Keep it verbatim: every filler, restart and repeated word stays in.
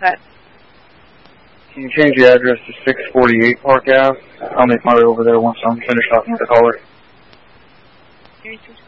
that. Can you change the address to six forty-eight Park Ave? I'll make my way over there once I'm finished talking to the caller. Three, six,